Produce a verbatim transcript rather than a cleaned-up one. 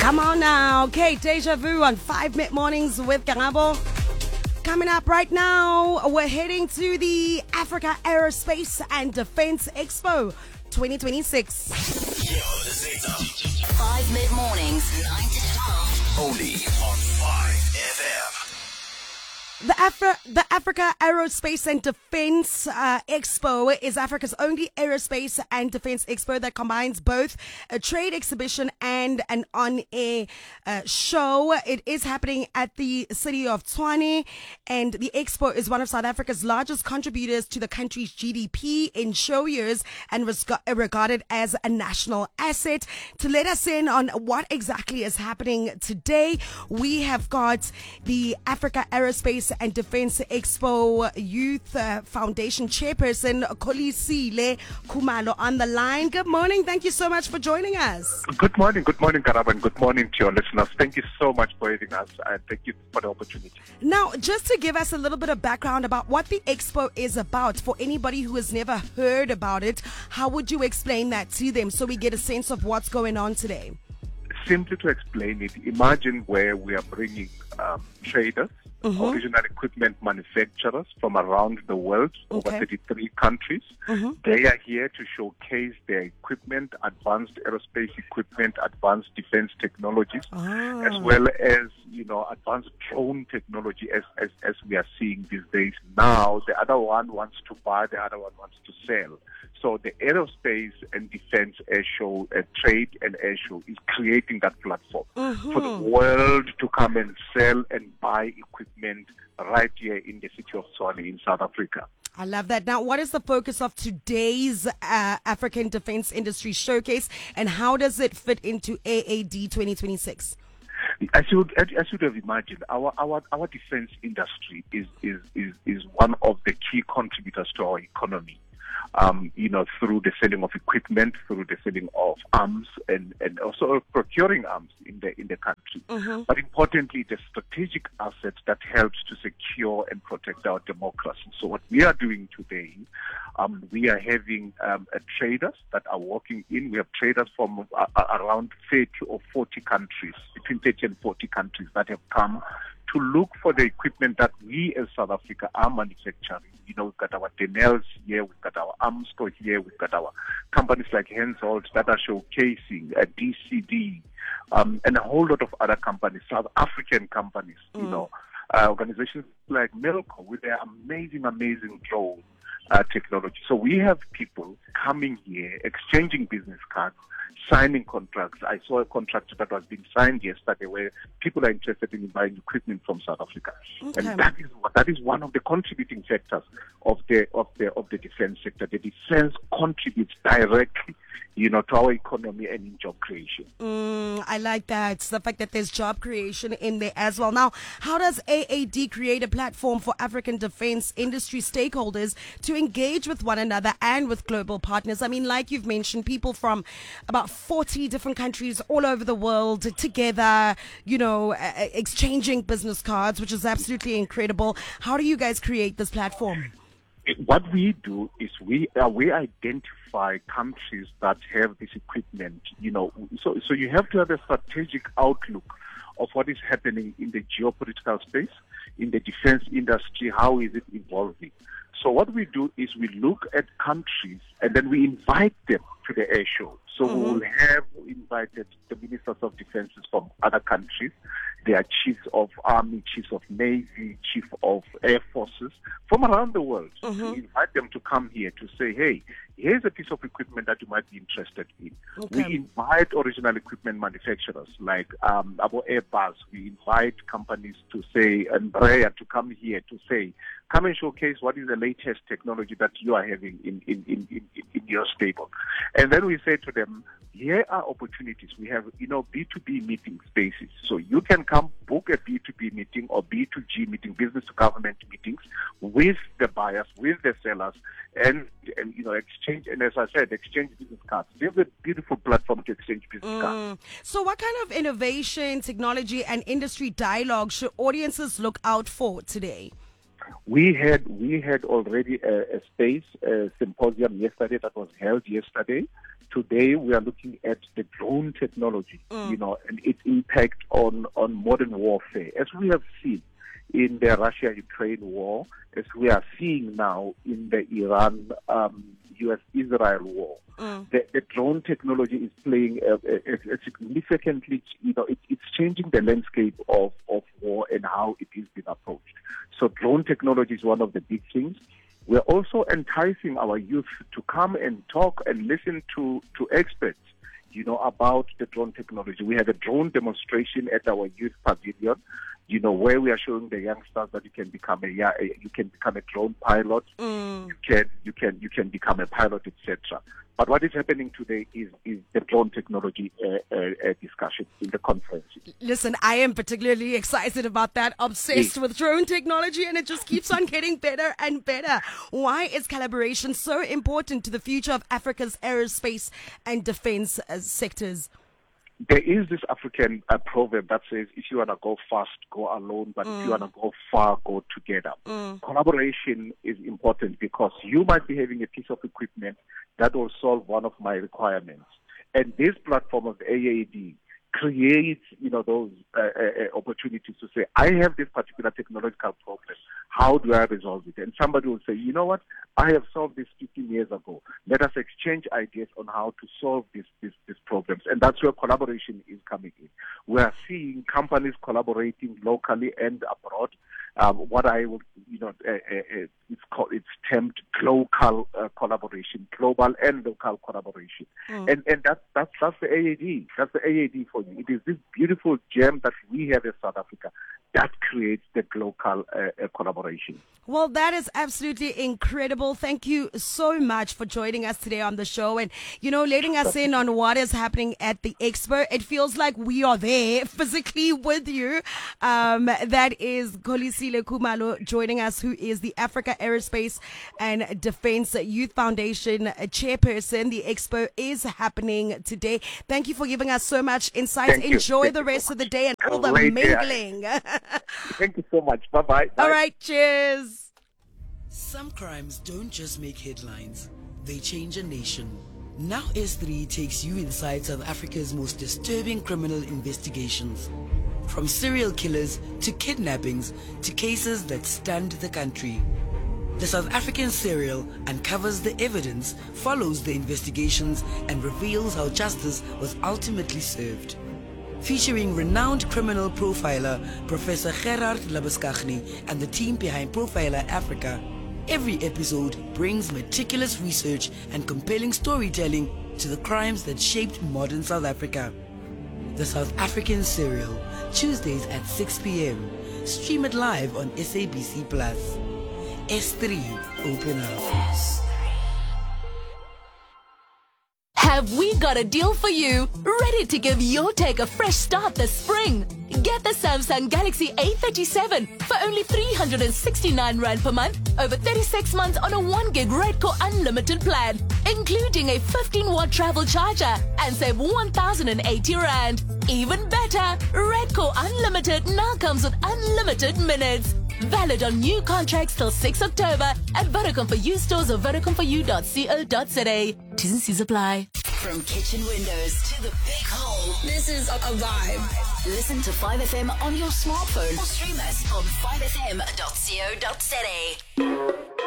Come on now. Okay, Deja Vu on five Mid Mornings with Karabo. Coming up right now, we're heading to the Africa Aerospace and Defense Expo twenty twenty-six. five Mid Mornings, nine to twelve. Only on five F M. The, Afri- the Africa Aerospace and Defense uh, Expo is Africa's only aerospace and defense expo that combines both a trade exhibition and an on-air uh, show. It is happening at the city of Tshwane, and the expo is one of South Africa's largest contributors to the country's G D P in show years and was regarded as a national asset. To let us in on what exactly is happening today, we have got the Africa Aerospace and Defense Expo Youth uh, Foundation Chairperson Kholisile Khumalo on the line. Good morning. Thank you so much for joining us. Good morning. Good morning, Karabo, and good morning to your listeners. Thank you so much for having us, and thank you for the opportunity. Now, just to give us a little bit of background about what the expo is about, for anybody who has never heard about it, how would you explain that to them so we get a sense of what's going on today? Simply to explain it, imagine where we are bringing um, traders, mm-hmm. original equipment manufacturers from around the world, okay. over thirty-three countries. Mm-hmm. They are here to showcase their equipment, advanced aerospace equipment, advanced defense technologies, ah. as well as, you know, advanced drone technology as, as, as we are seeing these days. Now, the other one wants to buy, the other one wants to sell. So the Aerospace and Defense Air Show, uh, Trade and Air Show is creating that platform mm-hmm. for the world to come and sell and buy equipment right here in the city of Tshwane in South Africa. I love that. Now, what is the focus of today's uh, African Defense Industry Showcase, and how does it fit into A A D twenty twenty-six? As you, as you would have imagined, our, our, our defense industry is, is, is, is one of the key contributors to our economy. Um, you know, through the selling of equipment, through the selling of arms, and, and also procuring arms in the in the country. Mm-hmm. But importantly, the strategic asset that helps to secure and protect our democracy. So what we are doing today, um, we are having um, uh, traders that are working in. We have traders from uh, around thirty or forty countries, between thirty and forty countries that have come to look for the equipment that we as South Africa are manufacturing. You know, we've got our Denels here, we've got our Armsco here, we've got our companies like Hensoldt that are showcasing uh, D C D, um, and a whole lot of other companies, South African companies, mm. you know, uh, organizations like Milco with their amazing, amazing drone uh, technology. So we have people coming here, exchanging business cards, signing contracts. I saw a contract that was being signed yesterday where people are interested in buying equipment from South Africa, okay. and that is that is one of the contributing factors of the of the of the defense sector. The defense contributes directly, you know, to our economy and in job creation. Mm, I like that. It's the fact that there's job creation in there as well. Now, how does A A D create a platform for African defense industry stakeholders to engage with one another and with global partners? I mean, like you've mentioned, people from about forty different countries all over the world together, you know, uh, exchanging business cards, which is absolutely incredible. How do you guys create this platform? What we do is we uh, we identify countries that have this equipment, you know, so so you have to have a strategic outlook of what is happening in the geopolitical space, in the defense industry, how is it evolving. So what we do is we look at countries and then we invite them to the air show. So mm-hmm. we will have invited the ministers of defenses from other countries. They are chiefs of army, chiefs of navy, chief of air forces from around the world. Mm-hmm. We invite them to come here to say, hey, here's a piece of equipment that you might be interested in. Okay. We invite original equipment manufacturers like um, Abo Airbus. We invite companies to say, Embraer to come here to say, come and showcase what is the latest technology that you are having in, in, in, in, in your stable. And then we say to them, here are opportunities. We have, you know, B two B meeting spaces. So you can come book a B two B meeting or B two G meeting, business to government meetings with the buyers, with the sellers, and, and you know, exchange, and as I said, exchange business cards. They have a beautiful platform to exchange business mm. cards. So what kind of innovation, technology, and industry dialogue should audiences look out for today? We had we had already a, a space a symposium yesterday that was held yesterday Today, we are looking at the drone technology, you know, and its impact on, on modern warfare. As we have seen in the Russia-Ukraine war, as we are seeing now in the Iran um, U S Israel war, Mm. the, the drone technology is playing a, a, a significantly, you know, it, it's changing the landscape of, of war and how it is being approached. So drone technology is one of the big things. We're also enticing our youth to come and talk and listen to, to experts, you know, about the drone technology. We had a drone demonstration at our youth pavilion, you know, where we are showing the youngsters that you can become a, yeah, you can become a drone pilot, Mm. you can, you can, you can become a pilot, et cetera. But what is happening today is, is the drone technology uh, uh, uh, discussion in the conference. Listen, I am particularly excited about that, obsessed Yes. with drone technology, and it just keeps on getting better and better. Why is collaboration so important to the future of Africa's aerospace and defense uh, sectors? There is this African uh, proverb that says, if you want to go fast, go alone, but if you want to go far, go together. Collaboration is important because you might be having a piece of equipment that will solve one of my requirements. And this platform of the A A D creates, you know, those uh, uh, opportunities to say, I have this particular technological problem. How do I resolve it? And somebody will say, you know what? I have solved this fifteen years ago. Let us exchange ideas on how to solve these these these problems. And that's where collaboration is coming in. We are seeing companies collaborating locally and abroad. Um, what I would, you know, uh, uh, uh, it's called, it's termed global uh, collaboration, global and local collaboration, Mm. and and that's that's that's the A A D. That's the A A D for you. It is this beautiful gem that we have in South Africa that creates the local uh, uh, collaboration. Well, that is absolutely incredible. Thank you so much for joining us today on the show and, you know, letting us in on what is happening at the expo. It feels like we are there physically with you. Um, that is Kolisile Khumalo joining us, who is the Africa Aerospace and Defense Youth Foundation chairperson. The expo is happening today. Thank you for giving us so much insight. Thank you. Enjoy Thank the you rest so of the much. day and all the Great day. mingling. Thank you so much. Bye-bye. Bye. All right, cheers. Some crimes don't just make headlines, they change a nation. Now S three takes you inside South Africa's most disturbing criminal investigations. From serial killers to kidnappings to cases that stunned the country. The South African serial uncovers the evidence, follows the investigations, and reveals how justice was ultimately served. Featuring renowned criminal profiler Professor Gerard Labuschagne and the team behind Profiler Africa, every episode brings meticulous research and compelling storytelling to the crimes that shaped modern South Africa. The South African Serial, Tuesdays at six p.m. Stream it live on S A B C Plus. S three, open up. Have we got a deal for you? Ready to give your tech a fresh start this spring? Get the Samsung Galaxy A thirty-seven for only three hundred sixty-nine rand per month over thirty-six months on a one gig Redco Unlimited plan, including a fifteen watt travel charger, and save one thousand eighty rand. Even better, Redco Unlimited now comes with unlimited minutes. Valid on new contracts till sixth October at Vodacom for You stores or vodacom for you dot co dot za. T's and C's apply. From kitchen windows to the big hole, This is a, a vibe. listen to five F M on your smartphone or stream us on five f m dot co dot za.